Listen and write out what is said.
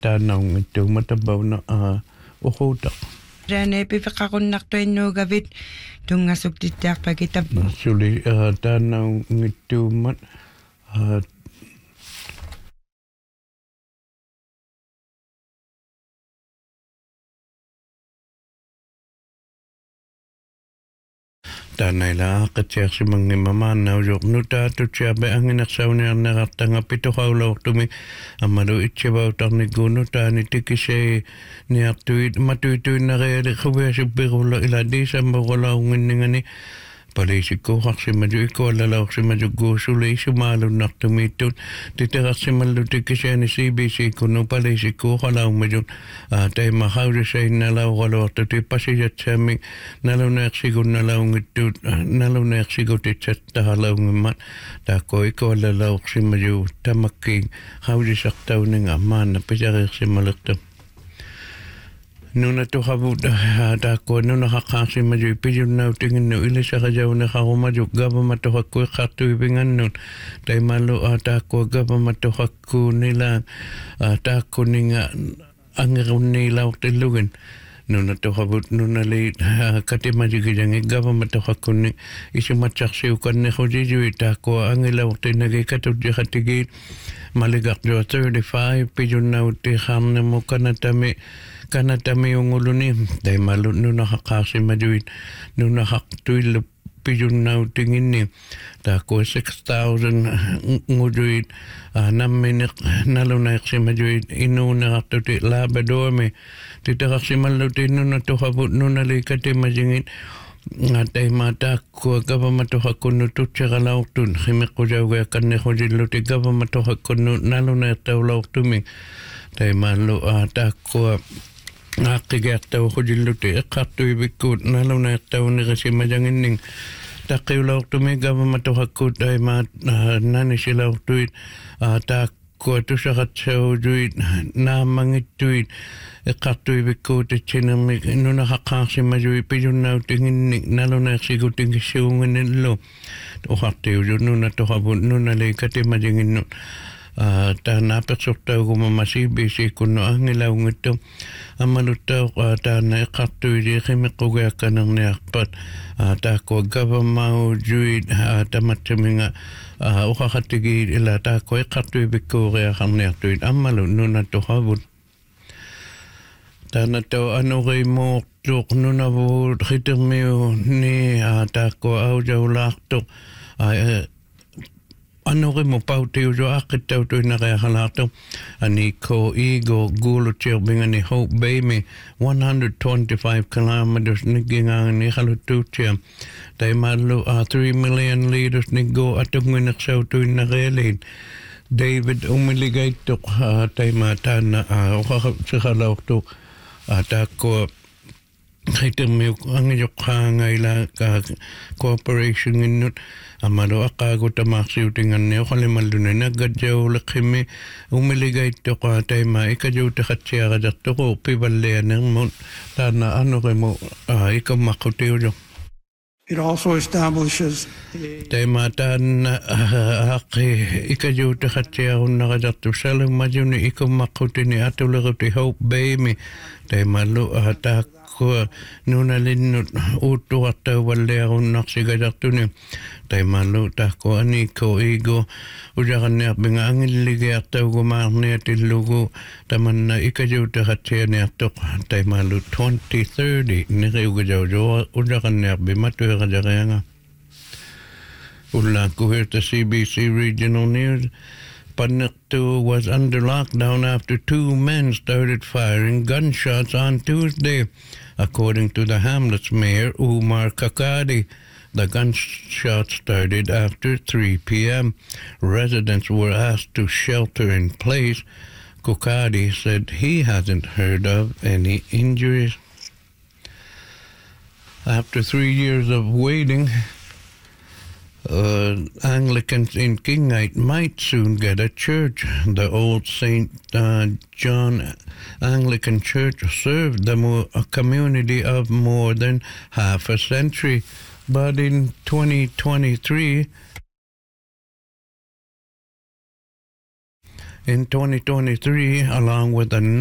тааннаун иттума табауна ухуута Rane pipaqaqunnartuinnuugavit tungasuk tittiarpakitap suli taannaun ngittuummat taanaila qatiarsimangi mamaannaujoq nutaatutiarpe anginersauniarnerartanga pitoqaulortumi ammalu itchivautarnikkuunu taani tikisei niartuit matuituinnereali quviasuppirulla ila disamborulaunginningani palisikkuuqarsimaju ikuallalauqsimaju guusuli isumaalunnartumiittut titerarsimallu tikkiseani CBC kunnu palisikkuuqalaumajut taima haudisainnalauqaluartu tippasijatsaami naluneersigunalaungittut naluneersigutitsattahalaungimmat taakko ikuallalauqsimaju tamakkiin haudisartauninga maanna pisariirsimalertu nuna tuhavuta taakko nuna haqqaarsimaju pijunnautinginnu ilisaqajaunaqarumaju gavamatohakkuiqqartuipingannut taimallu taakko gavamatohakkuunilaan taakkuninga angerunniilauqtillugin nuna tuhavut nunali katimajigijangi gavamatohakkunni isumatsarsiukannequjijui taakko angilauqtinnagi katutjaqatigit maligaqjua 35 pijunnautti qarnemu kanatami unguluni taimalu nuna haqqaarsimajuit nuna haqtuillu pijunnautinginni taakko 6,000 ngujuit nammineq naluneersimajuit inuunerartuti labadormi titerarsimalluti nuna tuhavut nunali katimajingit taima taakko gavamatohakkunnu tutseralaurtun qimeqqujauga kannequjilluti gavamatohakkunnu naluneertaulaurtumi taimallu taakko aqqigiartauqujilluti eqqartuivikkuut naluneertaunerisimmajanginning taqqiulaurtumi gavamatohakkuut taimaat nanisilaurtuit taakko tusaqatsaujuit naammangittuit eqqartuivikkuut itsinermi nuna haqqaarsimajui pijunnautinginni naluneersigutigissiunginillu uqartiuju nuna toqavut nunali katimajanginnut taana persortaugumama CBC kunno angilaungittu ammaluttau taana eqqartuili qimeqqugiakkanerniarpat taakko gavamaujuit tamatsaminga uqaqatigit ila taakko eqqartuivikkuuriaqarniartuit ammalu nuna toqavut taana tau anurimuortuq nunavuut qitermiu ni taakko aujaulaartuq anurimu pautiujo aqittautuinnereaqalaartu aniko ego gulutsirbingani Hope Bay 125 kilometers niggingaangani qaluttuutia taimallu 3 million liters niggo atunginersautuinnerealiin David umiligaittuq taima taana uqaqsiqalaurtuq taakko qitermiu angijoqqaangaila cooperation innut amalu aqaagutamaarsiutinganni oqalimalluni naggadjauleqimi umiligaittoqa taima ikajuutaqatsiaqajartuqu pivallianermut taana anurimu ikammaqutiujo It also establishes taima taana haqqi ikajuutaqatsiarunnaqajartu salumajuni ikummaqutini atuleruti Hope Bay taimallu taakko nunalinnut uuttuqartauvalliarunnarsigajartuni taimallu taakko aniko ego ujaraniarpinga angilligiartaugumaarniatillugu tamanna ikajuutaqatsianiartoq taimallu 2030 niriugajaujo ujaraniarpi matuerajarianga ullaakkuhirta CBC Regional News Panaktu was under lockdown after 2 men started firing gunshots on Tuesday, according to the hamlet's mayor, Umar Kakadi. The gunshots started after 3 p.m. Residents were asked to shelter in place. Kakadi said he hasn't heard of any injuries. After 3 years of waiting, Anglicans in Kingite might soon get a church. The old St. John Anglican Church served a community of more than half a century, but in 2023, in 2023, along with a